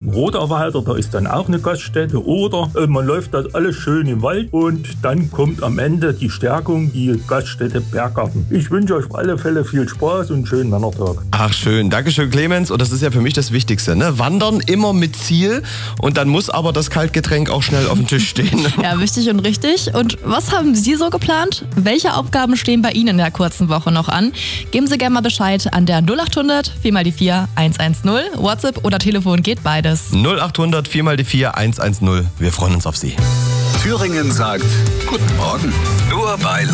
Roderwalder, da ist dann auch eine Gaststätte. Oder man läuft das alles schön im Wald und dann kommt am Ende die Stärkung, die Gaststätte Berggarten. Ich wünsche euch auf alle Fälle viel Spaß und einen schönen Männertag. Ach schön, Dankeschön Clemens. Und das ist ja für mich das Wichtigste, ne? Wandern immer mit Ziel und dann muss aber das Kaltgetränk auch schnell auf dem Tisch stehen. Ja, wichtig und richtig. Und was haben Sie so geplant? Welche Aufgaben stehen bei Ihnen in der kurzen Woche noch an? Geben Sie gerne mal Bescheid an der 0800 4x4 110. WhatsApp oder Telefon geht beides. 0800 4x4 110. Wir freuen uns auf Sie. Thüringen sagt Guten Morgen. Nur bei